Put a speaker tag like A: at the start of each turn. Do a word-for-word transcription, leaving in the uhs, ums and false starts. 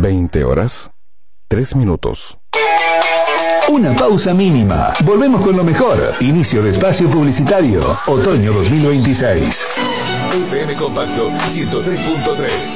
A: veinte horas, tres minutos.
B: Una pausa mínima. Volvemos con lo mejor. Inicio de espacio publicitario. Otoño dos mil veintiséis.
C: F M Compacto ciento tres punto tres.